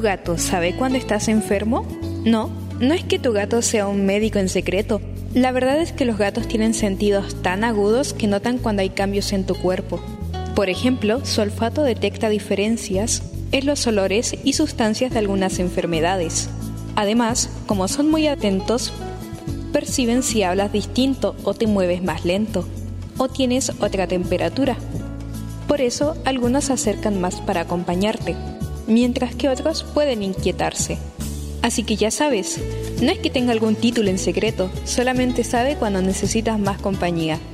gato sabe cuando estás enfermo? No, no es que tu gato sea un médico en secreto. La verdad es que los gatos tienen sentidos tan agudos que notan cuando hay cambios en tu cuerpo. Por ejemplo, su olfato detecta diferencias en los olores y sustancias de algunas enfermedades. Además, como son muy atentos, perciben si hablas distinto o te mueves más lento, o tienes otra temperatura. Por eso, algunos se acercan más para acompañarte, mientras que otros pueden inquietarse. Así que ya sabes, no es que tenga algún título en secreto, solamente sabe cuando necesitas más compañía.